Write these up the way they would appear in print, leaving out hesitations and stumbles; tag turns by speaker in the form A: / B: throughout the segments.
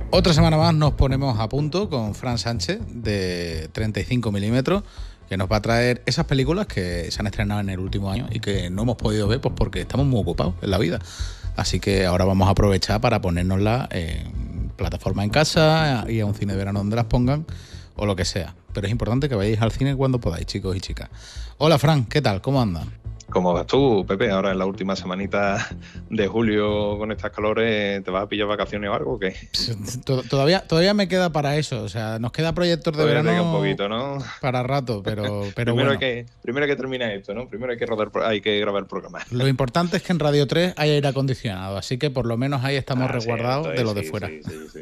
A: Otra semana más nos ponemos a punto con Fran Sánchez de 35 milímetros, que nos va a traer esas películas que se han estrenado en el último año y que no hemos podido ver pues porque estamos muy ocupados en la vida. Así que ahora vamos a aprovechar para ponérnoslas en plataforma en casa y a un cine de verano donde las pongan o lo que sea. Pero es importante que vayáis al cine cuando podáis, chicos y chicas. Hola Fran, ¿qué tal? ¿Cómo andas?
B: ¿Cómo vas tú, Pepe? Ahora en la última semanita de julio con estas calores, ¿te vas a pillar vacaciones o algo o qué?
A: Todavía me queda para eso. O sea, nos queda proyectos de
B: Todavía te queda un
A: verano
B: poquito, ¿no?
A: para rato, pero
B: Primero
A: bueno.
B: hay que terminar esto, ¿no? Primero hay que grabar el programa.
A: Lo importante es que en Radio 3 hay aire acondicionado, así que por lo menos ahí estamos resguardados de lo de
B: sí,
A: fuera.
B: Sí.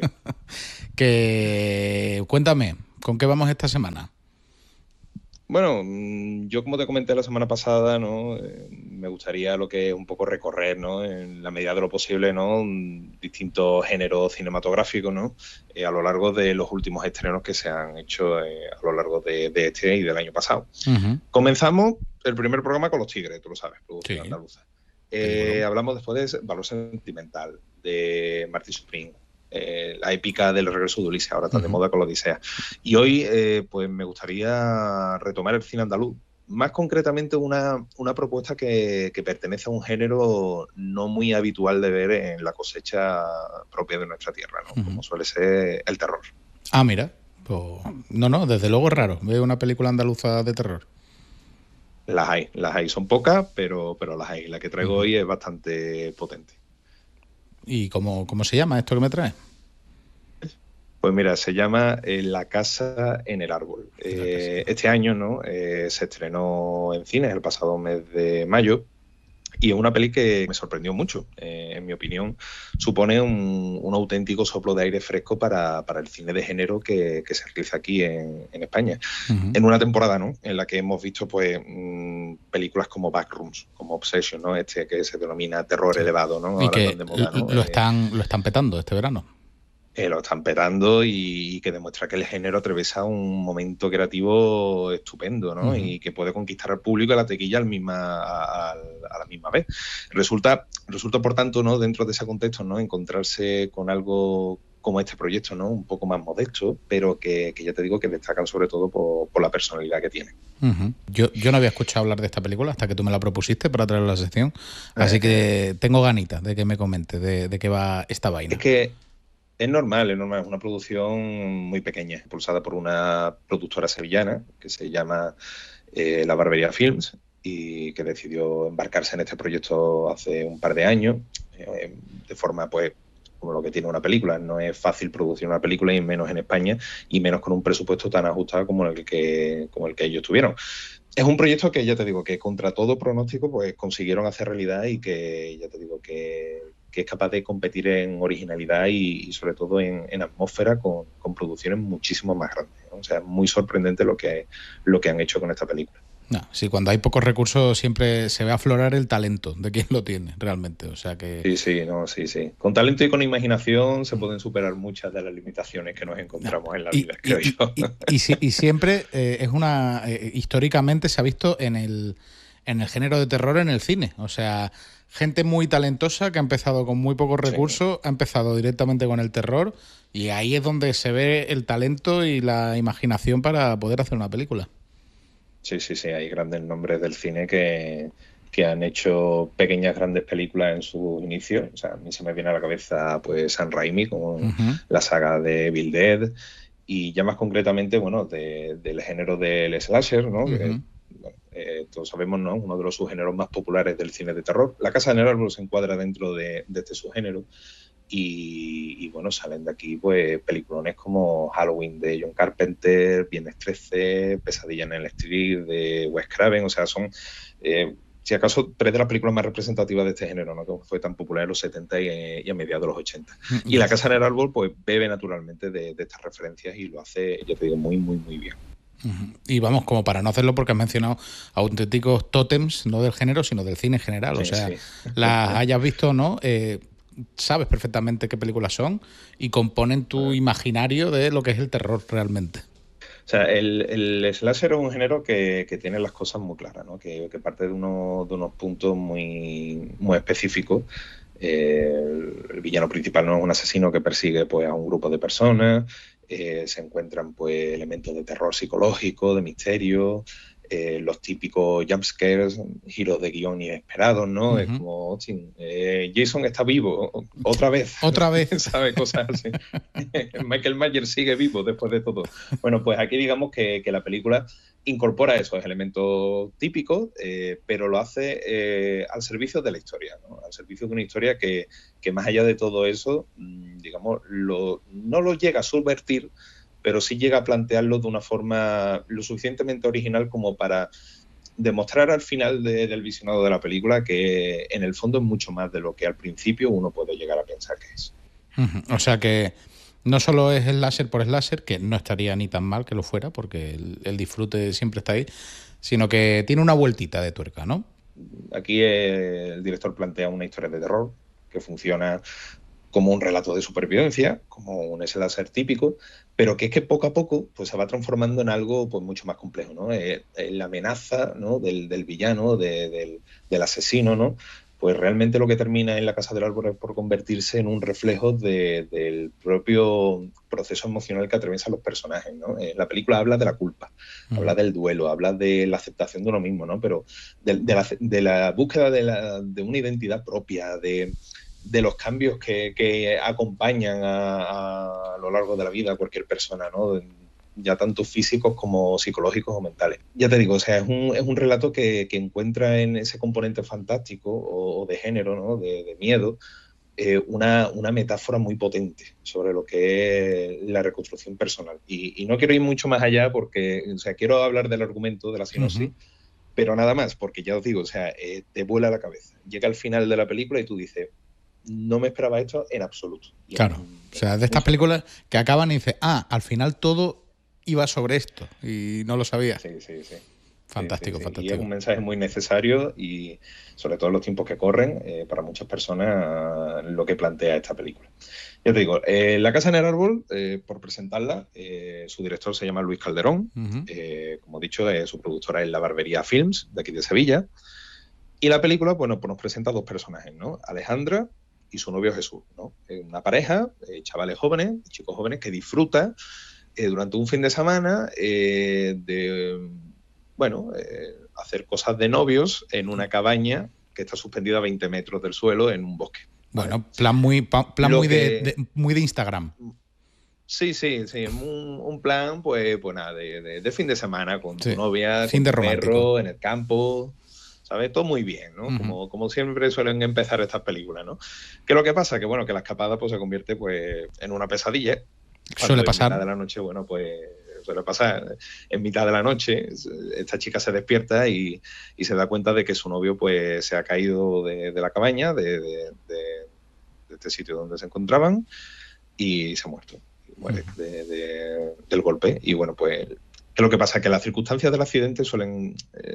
A: Que cuéntame, ¿con qué vamos esta semana?
B: Bueno, yo como te comenté la semana pasada, ¿no? Me gustaría lo que es un poco recorrer, ¿no? En la medida de lo posible, ¿no? Distintos géneros cinematográficos, ¿no? A lo largo de los últimos estrenos que se han hecho a lo largo de este y del año pasado.
A: Uh-huh.
B: Comenzamos el primer programa con Los Tigres, tú lo sabes, producción
A: Sí.
B: andaluza. Hablamos después de Valor Sentimental, de Martí Supreme. La épica del regreso de Ulises, ahora tan de moda con la Odisea. Y hoy, pues me gustaría retomar el cine andaluz, más concretamente una propuesta que pertenece a un género no muy habitual de ver en la cosecha propia de nuestra tierra, ¿no? Como suele ser el terror.
A: Ah, mira, pues, no, desde luego es raro. Veo una película andaluza de terror.
B: Las hay, son pocas, pero las hay. La que traigo hoy es bastante potente.
A: ¿Y cómo se llama esto que me trae?
B: Pues mira, se llama La casa en el árbol. Este año, ¿no? Se estrenó en cines el pasado mes de mayo y es una peli que me sorprendió mucho. En mi opinión, supone un auténtico soplo de aire fresco para el cine de género que se realiza aquí en España. En una temporada, ¿no? En la que hemos visto pues películas como Backrooms, como Obsession, ¿no? Que se denomina terror elevado, ¿no?
A: Y
B: Ahora
A: que
B: tan de moda, ¿no?
A: lo están petando este verano.
B: Lo están petando y que demuestra que el género atraviesa un momento creativo estupendo, ¿no? Y que puede conquistar al público y la taquilla a la misma vez. Resulta, por tanto, ¿no? Dentro de ese contexto, ¿no? Encontrarse con algo como este proyecto, ¿no? Un poco más modesto, pero que ya te digo que destacan sobre todo por la personalidad que tiene.
A: Yo no había escuchado hablar de esta película hasta que tú me la propusiste para traer a la sección, así que tengo ganitas de que me comentes de qué va esta vaina.
B: Es que es normal, es una producción muy pequeña, impulsada por una productora sevillana que se llama La Barbería Films y que decidió embarcarse en este proyecto hace un par de años, de forma pues como lo que tiene una película. No es fácil producir una película y menos en España y menos con un presupuesto tan ajustado como el que ellos tuvieron. Es un proyecto que ya te digo que contra todo pronóstico pues consiguieron hacer realidad y que ya te digo que es capaz de competir en originalidad y sobre todo en atmósfera con producciones muchísimo más grandes, ¿no? O sea, es muy sorprendente lo que han hecho con esta película.
A: No, sí, cuando hay pocos recursos siempre se ve aflorar el talento de quien lo tiene realmente, o sea que...
B: Sí. Con talento y con imaginación se pueden superar muchas de las limitaciones que nos encontramos en la vida, creo yo.
A: Y siempre es una... históricamente se ha visto en el género de terror en el cine, o sea, gente muy talentosa que ha empezado con muy pocos recursos, ha empezado directamente con el terror y ahí es donde se ve el talento y la imaginación para poder hacer una película.
B: Sí, hay grandes nombres del cine que han hecho pequeñas, grandes películas en sus inicios. O sea, a mí se me viene a la cabeza pues Sam Raimi con la saga de Evil Dead y ya más concretamente, bueno, del género del slasher, ¿no? Todos sabemos, ¿no? Uno de los subgéneros más populares del cine de terror. La Casa en el Árbol se encuadra dentro de este subgénero. Y bueno, salen de aquí pues peliculones como Halloween de John Carpenter, Viernes 13, Pesadilla en el Street de Wes Craven. O sea, son si acaso tres de las películas más representativas de este género, ¿no? Que fue tan popular en los 70 y a mediados de los 80. Y La Casa en el Árbol pues bebe naturalmente de estas referencias y lo hace, yo te digo, muy bien.
A: Y vamos, como para no hacerlo, porque has mencionado auténticos tótems, no del género, sino del cine en general. O sea, las hayas visto o no, sabes perfectamente qué películas son y componen tu imaginario de lo que es el terror realmente.
B: O sea, el slasher es un género que tiene las cosas muy claras, ¿no? Que parte de unos puntos muy específicos El villano principal no es un asesino que persigue pues a un grupo de personas, se encuentran pues elementos de terror psicológico, de misterio, los típicos jumpscares, giros de guión inesperados, ¿no? Es como, hostia, Jason está vivo, otra vez.
A: Otra vez.
B: ¿Sabes? Cosas así. Michael Myers sigue vivo después de todo. Bueno, pues aquí digamos que la película incorpora esos elementos típicos, pero lo hace al servicio de la historia, ¿no? Al servicio de una historia que más allá de todo eso, digamos, no lo llega a subvertir, pero sí llega a plantearlo de una forma lo suficientemente original como para demostrar al final del visionado de la película que en el fondo es mucho más de lo que al principio uno puede llegar a pensar que es.
A: O sea que no solo es slasher por slasher, que no estaría ni tan mal que lo fuera, porque el disfrute siempre está ahí, sino que tiene una vueltita de tuerca, ¿no?
B: Aquí el director plantea una historia de terror que funciona como un relato de supervivencia, como un slasher típico, pero que es que poco a poco pues, se va transformando en algo pues, mucho más complejo, ¿no? La amenaza, ¿no? del villano, del asesino, ¿no? Pues realmente lo que termina en La Casa del Árbol es por convertirse en un reflejo del propio proceso emocional que atraviesan los personajes, ¿no? La película habla de la culpa, habla del duelo, habla de la aceptación de uno mismo, ¿no? Pero de la búsqueda de una identidad propia, de los cambios que acompañan a lo largo de la vida a cualquier persona, ¿no? Ya tanto físicos como psicológicos o mentales. Ya te digo, o sea, es un relato que encuentra en ese componente fantástico o de género, ¿no? De miedo, una metáfora muy potente sobre lo que es la reconstrucción personal. Y no quiero ir mucho más allá porque, o sea, quiero hablar del argumento, de la sinopsis, pero nada más, porque ya os digo, o sea, te vuela la cabeza. Llega al final de la película y tú dices, no me esperaba esto en absoluto.
A: Claro, o sea, de estas películas que acaban y dices, al final todo iba sobre esto y no lo sabía.
B: Sí.
A: Fantástico,
B: sí.
A: fantástico.
B: Y es un mensaje muy necesario y sobre todo en los tiempos que corren, para muchas personas, lo que plantea esta película. Ya te digo, La Casa en el Árbol, por presentarla, su director se llama Luis Calderón, como he dicho, su productora es La Barbería Films, de aquí de Sevilla, y la película, bueno, pues nos presenta dos personajes, ¿no? Alejandra y su novio Jesús, ¿no? Una pareja, chavales jóvenes, chicos jóvenes que disfrutan durante un fin de semana hacer cosas de novios en una cabaña que está suspendida a 20 metros del suelo en un bosque. ¿Vale?
A: Bueno, plan muy de Instagram.
B: Sí, un plan, pues nada, de fin de semana con tu novia,
A: fin
B: con
A: de
B: tu
A: romántico.
B: perro, en el campo, ¿sabes? Todo muy bien, ¿no? Como siempre suelen empezar estas películas, ¿no? ¿Qué es lo que pasa? Que, bueno, que la escapada pues se convierte pues en una pesadilla.
A: Suele pasar.
B: En mitad de la noche, bueno, pues suele pasar. En mitad de la noche, esta chica se despierta y se da cuenta de que su novio pues se ha caído de la cabaña, de este sitio donde se encontraban, y se ha muerto. Muere del golpe. Y bueno, pues ¿qué es lo que pasa? Que las circunstancias del accidente suelen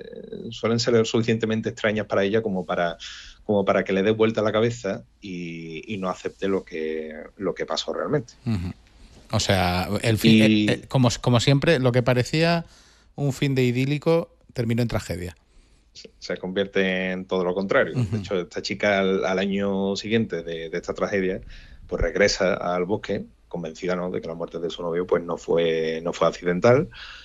B: ser suficientemente extrañas para ella como para que le dé vuelta a la cabeza y no acepte lo que pasó realmente.
A: O sea, el fin, como siempre, lo que parecía un fin de idílico terminó en tragedia.
B: Se convierte en todo lo contrario. De hecho, esta chica al año siguiente de esta tragedia, pues regresa al bosque convencida, ¿no?, de que la muerte de su novio pues no fue accidental,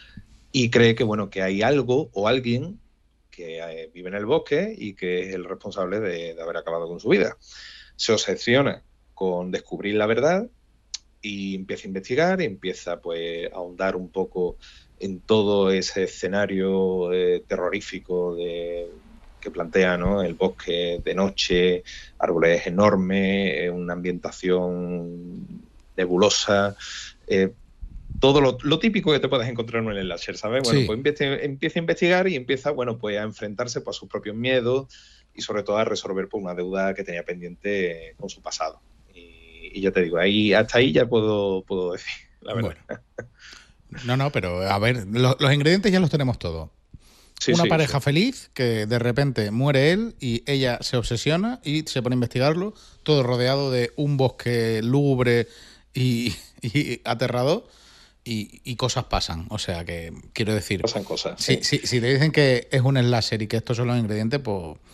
B: y cree que, bueno, que hay algo o alguien que vive en el bosque y que es el responsable de haber acabado con su vida. Se obsesiona con descubrir la verdad y empieza a investigar y empieza pues a ahondar un poco en todo ese escenario terrorífico que plantea, ¿no?, el bosque de noche, árboles enormes, una ambientación nebulosa, todo lo típico que te puedes encontrar en el slasher, ¿sabes? Bueno, pues empieza a investigar y empieza, bueno, pues a enfrentarse pues, a sus propios miedos y sobre todo a resolver pues, una deuda que tenía pendiente con su pasado. Y ya te digo, hasta ahí ya puedo decir, la verdad.
A: Bueno. No, pero a ver, los ingredientes ya los tenemos todos. Una pareja feliz, que de repente muere él y ella se obsesiona y se pone a investigarlo, todo rodeado de un bosque lúgubre y aterrador, y cosas pasan. O sea que, quiero decir...
B: Pasan cosas,
A: si te dicen que es un slasher y que estos son los ingredientes, pues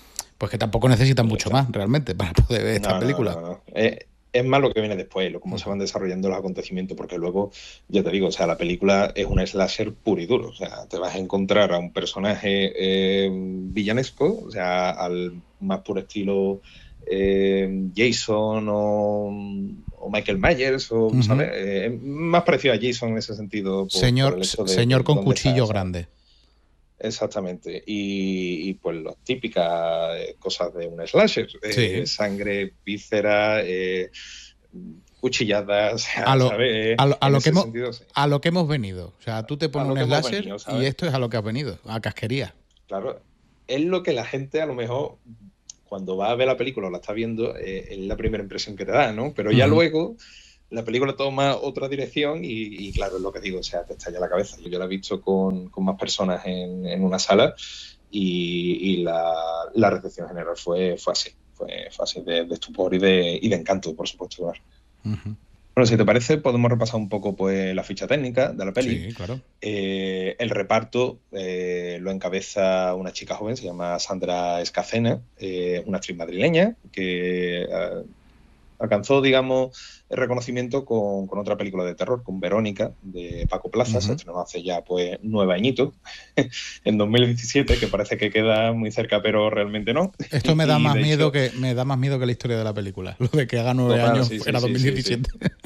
A: Pues que tampoco necesitan mucho más, realmente, para poder ver esta película.
B: No. Es más lo que viene después, cómo se van desarrollando los acontecimientos, porque luego, ya te digo, o sea, la película es un slasher puro y duro. O sea, te vas a encontrar a un personaje villanesco, o sea, al más puro estilo Jason o Michael Myers, ¿sabes? Más parecido a Jason en ese sentido.
A: Señor con cuchillo grande.
B: Exactamente. Y pues las típicas cosas de un slasher. Sangre, vísceras, cuchilladas.
A: A lo que hemos venido. O sea, tú te pones un slasher y esto es a lo que has venido, a casquería.
B: Claro. Es lo que la gente a lo mejor, cuando va a ver la película o la está viendo, es la primera impresión que te da, ¿no? Pero ya luego la película toma otra dirección y claro, es lo que digo, o sea, te estalla la cabeza. Yo la he visto con más personas en una sala y la recepción general fue así. Fue así de estupor y de encanto, por supuesto, claro. Bueno, si te parece, podemos repasar un poco pues la ficha técnica de la peli.
A: Sí, claro.
B: El reparto lo encabeza una chica joven, se llama Sandra Escacena, una actriz madrileña que alcanzó, digamos, el reconocimiento con otra película de terror, con Verónica, de Paco Plaza. Se estrenó hace ya pues 9 añitos, en 2017, que parece que queda muy cerca, pero realmente no.
A: Esto me da más miedo que la historia de la película. Lo de que haga 9 años era 2017.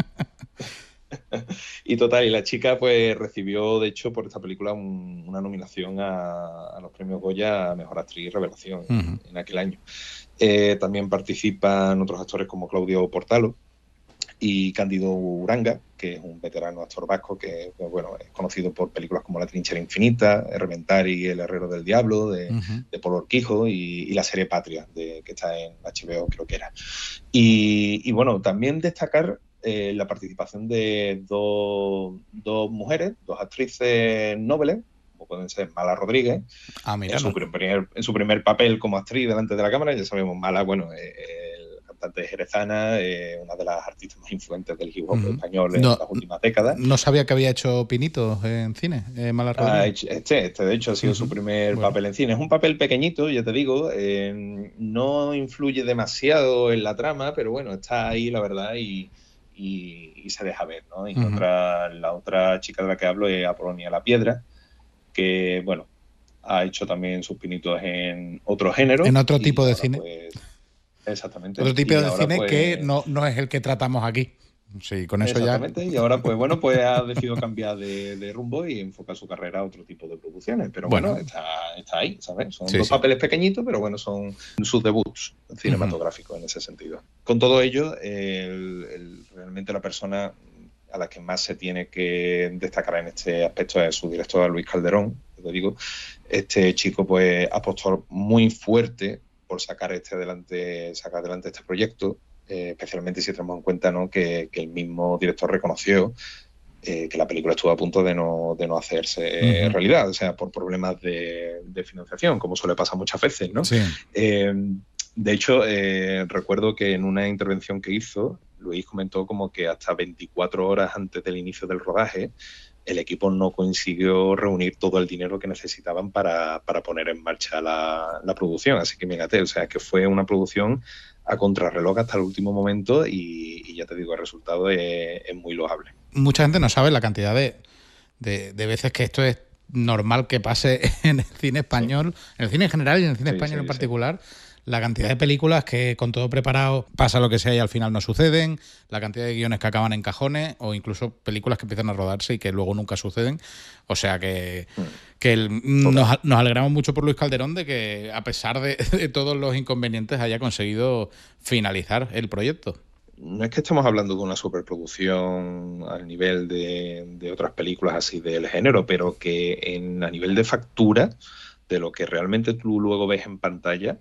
B: Y total, y la chica pues recibió, de hecho, por esta película una nominación a los premios Goya a Mejor Actriz Revelación en aquel año. También participan otros actores como Claudio Portalo y Cándido Uranga, que es un veterano actor vasco que bueno, es conocido por películas como La Trinchera Infinita, Reventar y El Herrero del Diablo, de Polo Urquijo, y la serie Patria, que está en HBO, creo que era. Y bueno, también destacar la participación de dos mujeres, dos actrices nobles, como pueden ser Mala Rodríguez, en su primer papel como actriz delante de la cámara. Ya sabemos, Mala, bueno, el cantante jerezana, una de las artistas más influentes del hip hop español en las últimas décadas.
A: No sabía que había hecho pinitos en cine, Mala Rodríguez.
B: Este de hecho ha sido su primer papel en cine. Es un papel pequeño, ya te digo, no influye demasiado en la trama, pero bueno, está ahí, la verdad, y se deja ver, ¿no? Y la otra chica de la que hablo es Apolonia La Piedra, que, bueno, ha hecho también sus pinitos en otro género.
A: En otro tipo de cine.
B: Pues, exactamente.
A: Otro tipo de cine pues, que no es el que tratamos aquí. Sí, con eso
B: exactamente, y ahora pues bueno, pues ha decidido cambiar de rumbo y enfocar su carrera a otro tipo de producciones, pero bueno, está ahí, ¿sabes? Son dos papeles pequeñitos, pero bueno, son sus debuts cinematográficos en ese sentido. Con todo ello, realmente la persona a la que más se tiene que destacar en este aspecto es su director, Luis Calderón. Te digo, este chico pues apostó muy fuerte por sacar adelante este proyecto. Especialmente si tenemos en cuenta, ¿no?, que el mismo director reconoció que la película estuvo a punto de no hacerse realidad, o sea, por problemas de financiación, como suele pasar muchas veces, ¿no?
A: Sí.
B: De hecho, recuerdo que en una intervención que hizo, Luis comentó como que hasta 24 horas antes del inicio del rodaje, el equipo no consiguió reunir todo el dinero que necesitaban para poner en marcha la producción. Así que fíjate, o sea, que fue una producción a contrarreloj hasta el último momento y ya te digo, el resultado es muy loable.
A: Mucha gente no sabe la cantidad de veces que esto es normal que pase en el cine español, en el cine en general y en el cine español en particular. La cantidad de películas que con todo preparado pasa lo que sea y al final no suceden, la cantidad de guiones que acaban en cajones o incluso películas que empiezan a rodarse y que luego nunca suceden. O sea que nos alegramos mucho por Luis Calderón de que a pesar de todos los inconvenientes haya conseguido finalizar el proyecto.
B: No es que estemos hablando de una superproducción al nivel de otras películas así del género, pero que a nivel de factura, de lo que realmente tú luego ves en pantalla,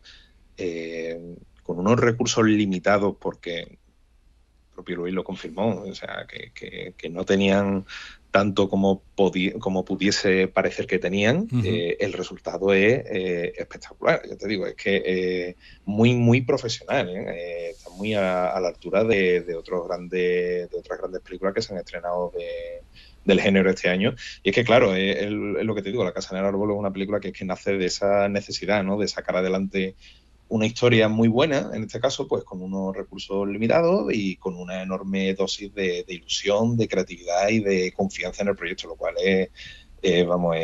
B: con unos recursos limitados, porque el propio Luis lo confirmó, o sea, que no tenían tanto como pudiese parecer que tenían, el resultado es espectacular. Ya te digo, es que muy, muy profesional, está muy a la altura de otras grandes películas que se han estrenado del género este año. Y es que, claro, es lo que te digo, La Casa en el Árbol es una película que nace de esa necesidad, ¿no?, de sacar adelante una historia muy buena, en este caso, pues con unos recursos limitados y con una enorme dosis de ilusión, de creatividad y de confianza en el proyecto, lo cual vamos,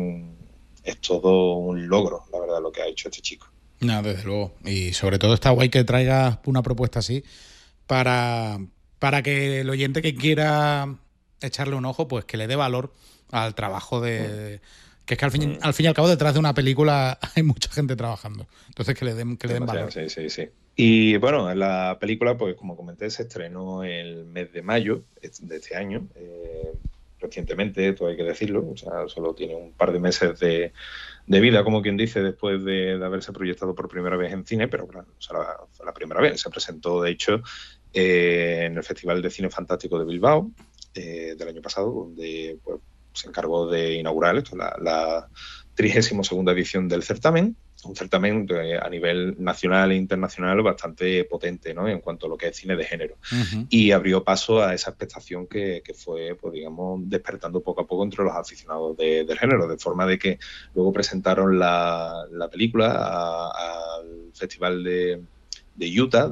B: es todo un logro, la verdad, lo que ha hecho este chico.
A: No, desde luego. Y sobre todo está guay que traigas una propuesta así para, para que el oyente que quiera echarle un ojo, pues que le dé valor al trabajo de... Que es que al fin y al cabo detrás de una película hay mucha gente trabajando. Entonces que le den valor.
B: Sí, sí, sí. Y bueno, la película, pues como comenté, se estrenó el mes de mayo de este año, recientemente, todo hay que decirlo, o sea, solo tiene un par de meses de vida, como quien dice, después de haberse proyectado por primera vez en cine, pero claro, o sea, fue la primera vez. Se presentó, de hecho, en el Festival de Cine Fantástico de Bilbao del año pasado, donde pues, se encargó de inaugurar esto, la 32ª edición del certamen. Un certamen a nivel nacional e internacional bastante potente, ¿no?, en cuanto a lo que es cine de género. Y abrió paso a esa expectación que fue, pues digamos, despertando poco a poco entre los aficionados del género, de forma de que luego presentaron la película al Festival de Utah,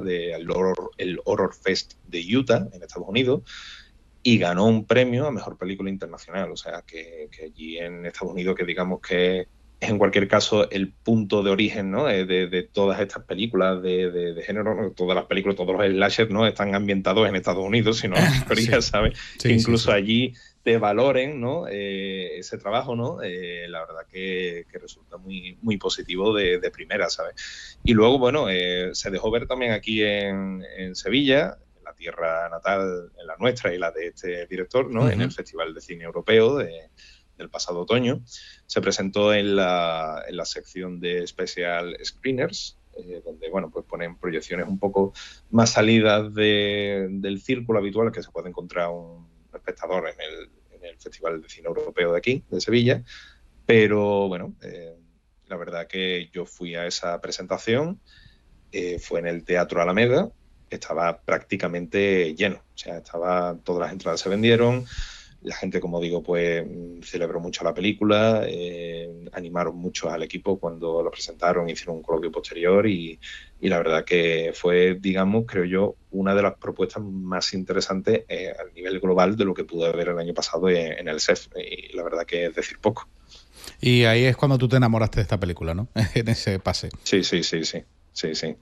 B: el Horror Fest de Utah, en Estados Unidos, y ganó un premio a Mejor Película Internacional. O sea, que allí en Estados Unidos, que digamos que es en cualquier caso el punto de origen, ¿no?, de todas estas películas de género, ¿no? Todas las películas, todos los slashers, ¿no?, están ambientados en Estados Unidos, si no la mayoría, sí. ¿Sabes? Sí, que incluso sí. Allí te valoren, ¿no?, ese trabajo, ¿no? La verdad que resulta muy, muy positivo de primera, ¿sabes? Y luego, bueno, se dejó ver también aquí en Sevilla, la tierra natal, en la nuestra y la de este director, ¿no? En el Festival de Cine Europeo del pasado otoño. Se presentó en la sección de Special Screeners, donde, bueno, pues ponen proyecciones un poco más salidas del círculo habitual que se puede encontrar un espectador en el Festival de Cine Europeo de aquí, de Sevilla. Pero, bueno, la verdad que yo fui a esa presentación, fue en el Teatro Alameda, estaba prácticamente lleno, o sea, todas las entradas se vendieron, la gente, como digo, pues celebró mucho la película, animaron mucho al equipo cuando lo presentaron, hicieron un coloquio posterior y la verdad que fue, digamos, creo yo, una de las propuestas más interesantes a nivel global de lo que pude ver el año pasado en el CEF, y la verdad que es decir poco.
A: Y ahí es cuando tú te enamoraste de esta película, ¿no? En ese pase.
B: Sí, sí, sí, sí. Sí, sí.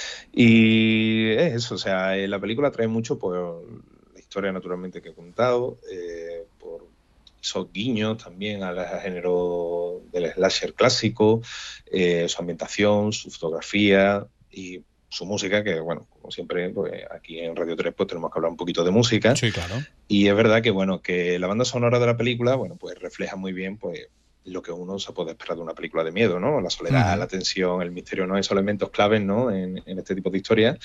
B: Y es eso, o sea, la película trae mucho por la historia, naturalmente, que he contado, por esos guiños también al género del slasher clásico, su ambientación, su fotografía y su música, que, bueno, como siempre, pues aquí en Radio 3 pues tenemos que hablar un poquito de música.
A: Sí, claro.
B: Y es verdad que, bueno, que la banda sonora de la película, bueno, pues refleja muy bien, pues, lo que uno se puede esperar de una película de miedo, ¿no? La soledad, la tensión, el misterio, ¿no? Esos elementos claves, ¿no?, en este tipo de historias.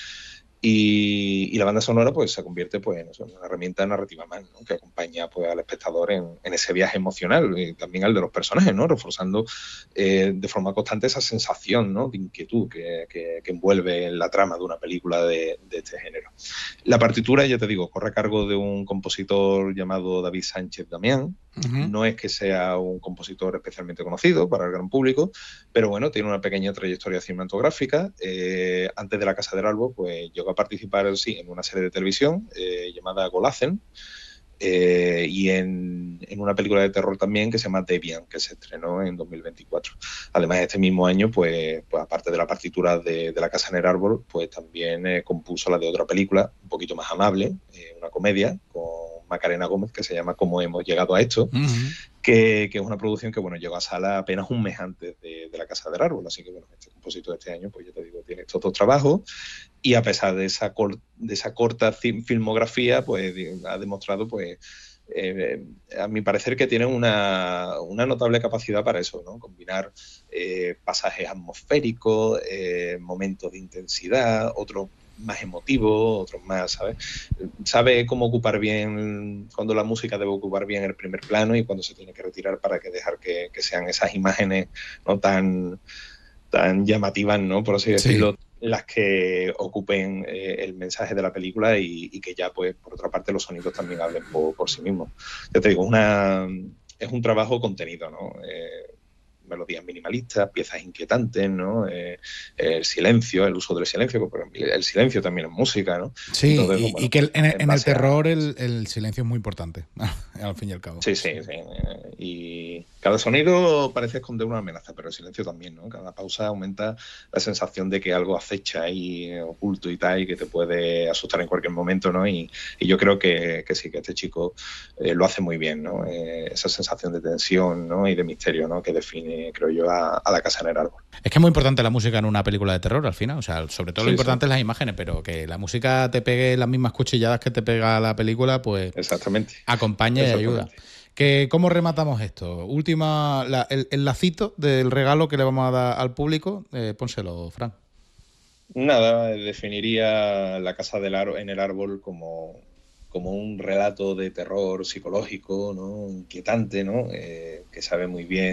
B: Y la banda sonora, pues, se convierte, pues, en una herramienta narrativa más, ¿no?, que acompaña, pues, al espectador en ese viaje emocional y también al de los personajes, ¿no?, reforzando de forma constante esa sensación, ¿no?, de inquietud que envuelve la trama de una película de este género. La partitura, ya te digo, corre a cargo de un compositor llamado David Sánchez Damián. No es que sea un compositor especialmente conocido para el gran público, pero bueno, tiene una pequeña trayectoria cinematográfica. Antes de La Casa del Árbol, pues llegó a participar, sí, en una serie de televisión llamada Golazen, y en una película de terror también que se llama Debian, que se estrenó en 2024. Además, este mismo año, pues aparte de la partitura de La Casa en el Árbol, pues también compuso la de otra película, un poquito más amable, una comedia con Macarena Gómez, que se llama Cómo hemos llegado a esto, que es una producción que, bueno, llegó a sala apenas un mes antes de La Casa del Árbol. Así que, bueno, este compositor de este año, pues ya te digo, tiene estos dos trabajos, y a pesar de esa corta filmografía, pues ha demostrado, pues, a mi parecer, que tiene una notable capacidad para eso, ¿no? Combinar pasajes atmosféricos, momentos de intensidad, otros más emotivos, otros más, ¿sabes? Sabe cómo ocupar bien, cuando la música debe ocupar bien el primer plano y cuando se tiene que retirar para dejar que sean esas imágenes, ¿no?, tan llamativas, ¿no?, por así decirlo, sí, las que ocupen el mensaje de la película y que ya, pues, por otra parte, los sonidos también hablen por sí mismos. Ya te digo, es un trabajo contenido, ¿no? melodías minimalistas, piezas inquietantes, ¿no? El silencio, el uso del silencio, porque el silencio también es música, ¿no?
A: Sí,
B: Entonces,
A: y
B: bueno,
A: que
B: pues,
A: en el terror el silencio es muy importante, al fin y al cabo.
B: Sí, sí, sí. Y cada sonido parece esconder una amenaza, pero el silencio también, ¿no? Cada pausa aumenta la sensación de que algo acecha ahí oculto y tal, y que te puede asustar en cualquier momento, ¿no? Y yo creo que sí, que este chico lo hace muy bien, ¿no? Esa sensación de tensión, ¿no? Y de misterio, ¿no? Que define, creo yo, a La casa en el árbol.
A: Es que es muy importante la música en una película de terror, al final. O sea, sobre todo lo
B: Sí, sí,
A: importante es las imágenes, pero que la música te pegue las mismas cuchilladas que te pega la película, pues
B: exactamente.
A: acompaña y ayuda.
B: Exactamente.
A: ¿Cómo rematamos esto? Última, el lacito del regalo que le vamos a dar al público, pónselo, Fran.
B: Nada, definiría La casa en el árbol como un relato de terror psicológico, ¿no? Inquietante, ¿no? Que sabe muy bien